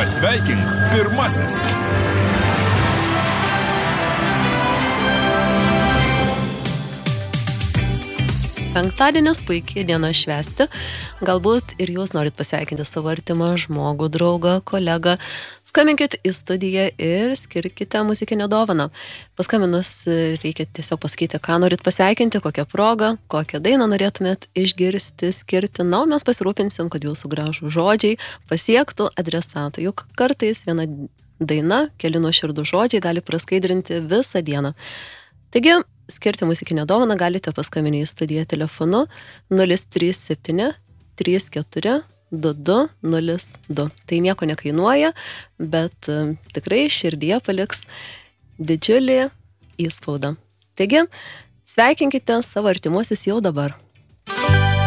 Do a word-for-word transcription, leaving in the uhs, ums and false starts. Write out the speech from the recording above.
Pasveikink pirmasis. Penktadienis puikiai diena švęsti. Galbūt ir jūs norit pasveikinti savo artimą žmogų, draugą, kolegą. Skambinkit į studiją ir skirkite muzikinę dovaną. Paskambinus reikia tiesiog pasakyti, ką norit pasveikinti, kokią progą, kokią dainą norėtumėt išgirsti, skirti. Na, o mes pasirūpinsim, kad jūsų gražų žodžiai pasiektų adresatą. Juk kartais viena daina, keli nuoširdų žodžiai gali praskaidrinti visą dieną. Taigi, skirti muzikinę dovaną galite paskambinti į studiją telefonu nulis trys septyni trys keturi du du nulis du. Tai nieko nekainuoja, bet uh, tikrai širdyje paliks didžiulį įspaudą. Taigi, sveikinkite savo artimuosius jau dabar.